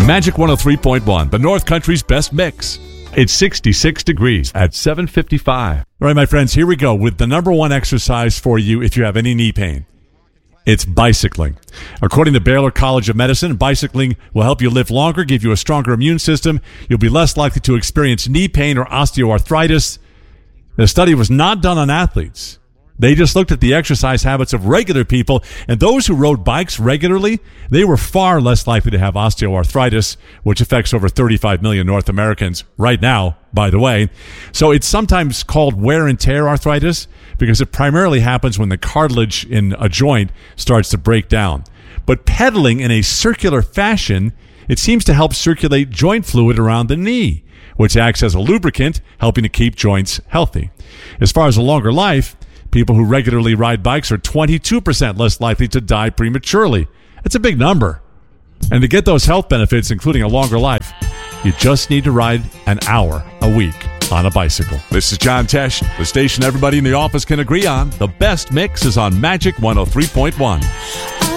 Magic 103.1, the North Country's best mix. It's 66 degrees at 7:55. All right, my friends, here we go with the number one exercise for you if you have any knee pain. It's bicycling. According to Baylor College of Medicine, bicycling will help you live longer, give you a stronger immune system. You'll be less likely to experience knee pain or osteoarthritis. The study was not done on athletes. They just looked at the exercise habits of regular people, and those who rode bikes regularly, they were far less likely to have osteoarthritis, which affects over 35 million North Americans right now, by the way. So it's sometimes called wear and tear arthritis because it primarily happens when the cartilage in a joint starts to break down. But pedaling in a circular fashion, it seems to help circulate joint fluid around the knee, which acts as a lubricant, helping to keep joints healthy. As far as a longer life, people who regularly ride bikes are 22% less likely to die prematurely. That's a big number. And to get those health benefits, including a longer life, you just need to ride an hour a week on a bicycle. This is John Tesh, the station everybody in the office can agree on. The best mix is on Magic 103.1.